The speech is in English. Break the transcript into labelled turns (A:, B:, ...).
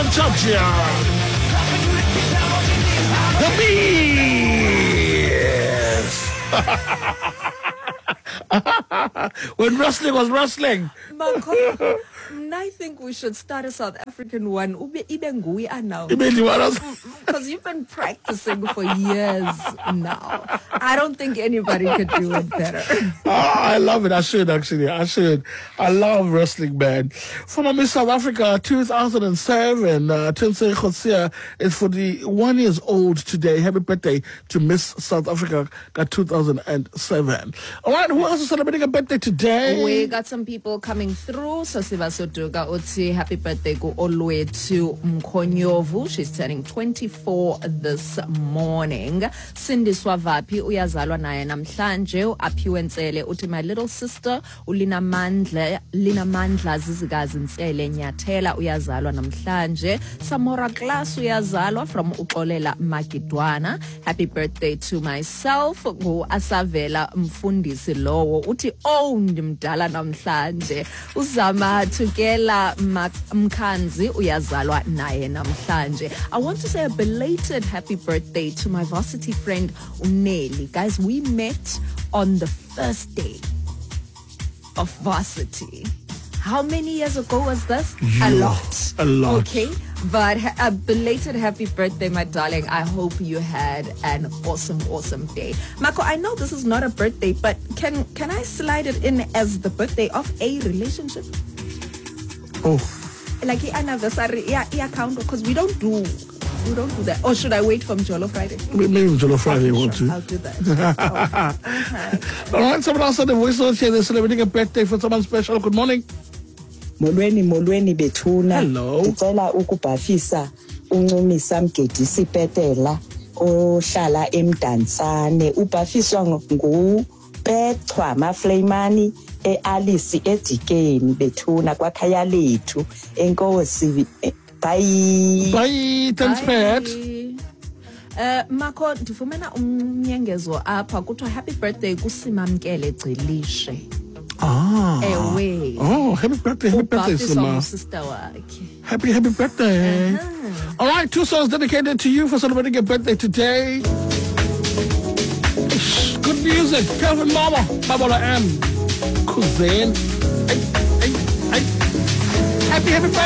A: from Georgia. The Bees. When wrestling was wrestling.
B: I think we should start a South African one. Now. Because you've been practicing for years now. I don't think anybody could do it better.
A: I love it. I should, actually. I should. I love wrestling, man. From Miss South Africa 2007, Tensei Khosia is 41 years old today. Happy birthday to Miss South Africa 2007. All right, who else is celebrating a birthday today?
B: We got some people coming through. So Siva Sotuga Otsi, happy birthday go all the way to Mkonyovu. She's turning 24 this morning. Cindy Swavapi uyazalwa naye namhlanje. Aphiwe Ntsele uthi my little sister ulina mandla zizikazi Ntsele Nyathela uyazalwa namhlanje. Samora Class uyazalwa from Uxolela Makidwana. Happy birthday to myself go Asavela Mfundisi Lowo uthi ndimdala namhlanje. Uzama Tugela Mkanzi uyazalwa naye namhlanje. I want to say a belated happy birthday to my varsity friend Uneli. Guys, we met on the first day of varsity. How many years ago was this?
A: A lot.
B: Okay, but a belated happy birthday, my darling. I hope you had an awesome day. Mako, I know this is not a birthday, but can I slide it in as the birthday of a relationship?
A: Oh.
B: Like the anniversary, yeah, count, because we don't do that. Or should I wait for Mjolo Friday?
A: Maybe Mjolo Friday,
B: okay,
A: want
B: sure.
A: to.
B: I'll do that. Okay.
A: All right, someone else on the voice note here. They're celebrating a birthday for someone special. Good morning.
C: Molweni bethuna.
A: Hello.
C: Ngicela ukubhafisa uncumisa Mgedisi Petela ohlala eMdantsane. Ubhafiswa nguPechwa Mafleimani eAlice eDikeni bethuna kwakhaya lethu. Enkosi.
A: Bye. Thanks, Pat.
B: Mako ndifumana umnyengezo apha kuthiwa happy birthday kuSimamkele Gcilishe. Ewe.
A: Oh, happy birthday, Sima.
B: Sister wakhe.
A: Happy birthday. All right, 2 songs dedicated to you for celebrating your birthday today. Good music. Calvin Mama, Babola M. Cousin. Happy birthday.